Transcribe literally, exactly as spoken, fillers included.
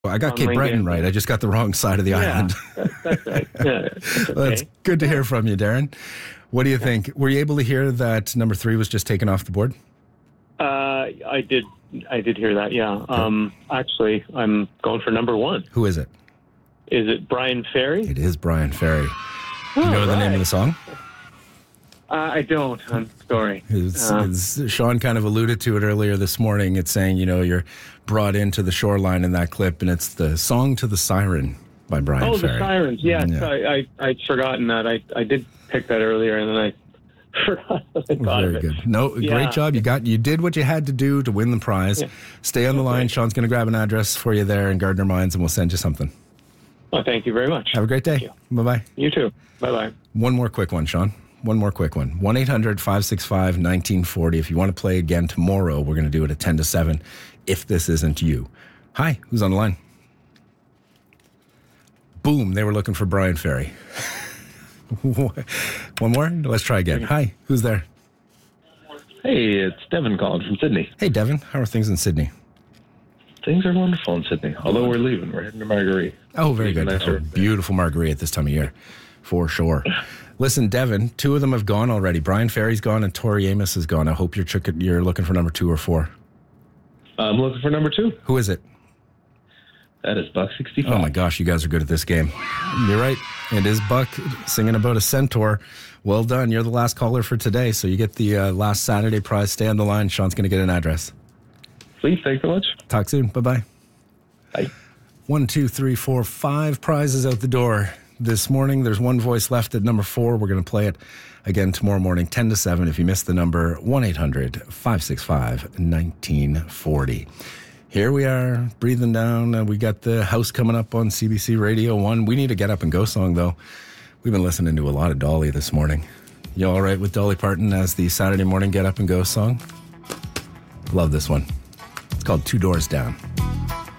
I got on Cape LinkedIn. Breton right. I just got the wrong side of the Yeah, island. that, that's right. Yeah, that's okay. Well, that's good to hear from you, Darren. What do you think? Were you able to hear that number three was just taken off the board? Uh, I did. I did hear that. Yeah. Um, actually, I'm going for number one. Who is it? Is it Brian Ferry? It is Brian Ferry. Do you know Oh, the name right. of the song? Uh, I don't. I'm sorry. It's, Uh, it's, Sean kind of alluded to it earlier this morning. It's saying, you know, you're brought into the shoreline in that clip, and it's the Song to the Siren by Brian oh, Ferry. the Sirens. Yes, Yeah. I, I I'd forgotten that. I I did pick that earlier, and then I forgot. I thought Very of it. good. No, Yeah. great job. You got, you did what you had to do to win the prize. Yeah. Stay on the line. Sean's going to grab an address for you there in Gardner Mines, and we'll send you something. Well, thank you very much. Have a great day. Bye bye. You too. Bye bye. One more quick one, Sean. One more quick one. one eight hundred five six five one nine four zero. If you want to play again tomorrow, we're going to do it at ten to seven if this isn't you. Hi, who's on the line? Boom, they were looking for Brian Ferry. One more? Let's try again. Hi, who's there? Hey, it's Devin calling from Sydney. Hey, Devin. How are things in Sydney? Things are wonderful in Sydney, although we're leaving. We're heading to Marguerite. Oh, very Even good. nicer. Oh, beautiful Marguerite this time of year, for sure. Listen, Devin, two of them have gone already. Brian Ferry's gone and Tori Amos is gone. I hope you're, chick- you're looking for number two or four. I'm looking for number two. Who is it? That is Buck sixty-five. Oh my gosh, you guys are good at this game. You're right. It is Buck singing about a centaur. Well done. You're the last caller for today, so you get the uh, last Saturday prize. Stay on the line. Sean's going to get an address. Please, thanks so much. Talk soon. Bye-bye. Bye. One, two, three, four, five prizes out the door this morning. There's one voice left at number four. We're going to play it again tomorrow morning, ten to seven. If you missed the number, one eight hundred five six five one nine four zero. Here we are, breathing down. Uh, we got the house coming up on C B C Radio one. We need a Get Up and Go song, though. We've been listening to a lot of Dolly this morning. You all right with Dolly Parton as the Saturday morning Get Up and Go song? Love this one. It's called Two Doors Down.